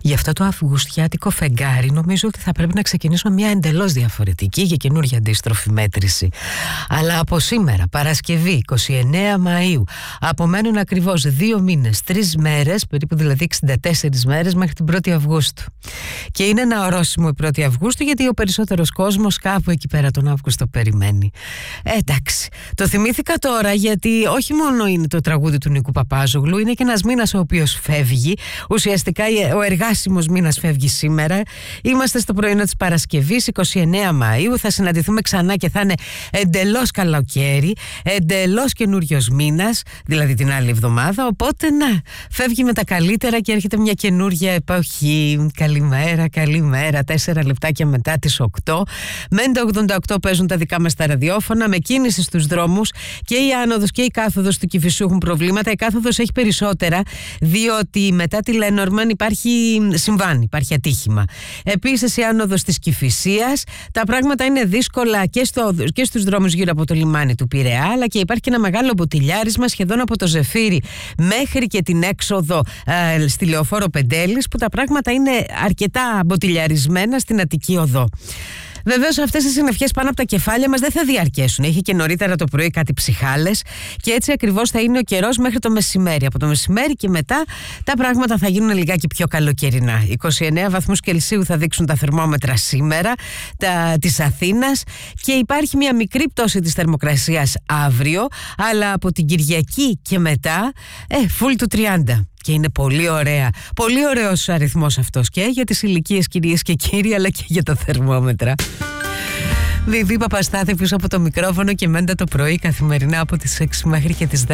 Γι' αυτό το αυγουστιάτικο φεγγάρι νομίζω ότι θα πρέπει να ξεκινήσουμε μια εντελώς διαφορετική και καινούργια αντίστροφη μέτρηση. Αλλά από σήμερα, Παρασκευή 29 Μαΐου, απομένουν ακριβώς 2 μήνες, 3 μέρες, περίπου δηλαδή 64 μέρες μέχρι την 1η Αυγούστου. Και είναι ένα ορόσημο η 1η Αυγούστου, γιατί ο περισσότερος κόσμος κάπου εκεί πέρα τον Αύγουστο περιμένει. Εντάξει, το θυμήθηκα τώρα γιατί όχι μόνο είναι το τραγούδι του Νίκου Παπάζογλου, είναι και ένας μήνας ο οποίος φεύγει. Ουσιαστικά ο εργάσιμος μήνας φεύγει σήμερα. Είμαστε στο πρωινό της Παρασκευής 29 Μαΐου. Θα συναντηθούμε ξανά και θα είναι εντελώς καλοκαίρι, εντελώς καινούριος μήνας, δηλαδή την άλλη εβδομάδα. Οπότε να, φεύγει με τα καλύτερα και έρχεται μια καινούρια εποχή. Καλημέρα, καλημέρα. 4 λεπτάκια μετά τις 8. Μεν τα 88 παίζουν τα δικά μας τα ραδιόφωνα, με κίνηση στους δρόμους. Και η άνοδος και η κάθοδος του Κηφισού έχουν προβλήματα. Η κάθοδος έχει περισσότερα, διότι μετά τη Λένормαν υπάρχει συμβάν, υπάρχει ατύχημα. Επίσης η άνοδος της Κηφισίας, τα πράγματα είναι δύσκολα και στους δρόμους γύρω από το λιμάνι του Πειραιά, αλλά και υπάρχει και ένα μεγάλο μποτιλιάρισμα σχεδόν από το Ζεφύρι μέχρι και την έξοδο στη Λεωφόρο Πεντέλης, που τα πράγματα είναι αρκετά μποτιλιαρισμένα στην Αττική Οδό. Βεβαίως αυτές οι συννεφιές πάνω από τα κεφάλια μας δεν θα διαρκέσουν. Έχει και νωρίτερα το πρωί κάτι ψυχάλες και έτσι ακριβώς θα είναι ο καιρός μέχρι το μεσημέρι. Από το μεσημέρι και μετά τα πράγματα θα γίνουν λιγάκι πιο καλοκαιρινά. 29 βαθμούς Κελσίου θα δείξουν τα θερμόμετρα σήμερα της Αθήνας και υπάρχει μια μικρή πτώση της θερμοκρασίας αύριο, αλλά από την Κυριακή και μετά φουλ του 30. Και είναι πολύ ωραία, πολύ ωραίος ο αριθμός αυτός και για τις ηλικίες, κυρίες και κύριοι, αλλά και για τα θερμόμετρα. Βιβί Παπαστάθη πίσω από το μικρόφωνο και μέντα το πρωί καθημερινά από τις 6 μέχρι και τις 10.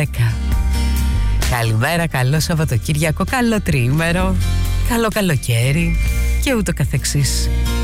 Καλημέρα, καλό Σαββατοκύριακο, καλό τριήμερο, καλό καλοκαίρι και ούτω καθεξής.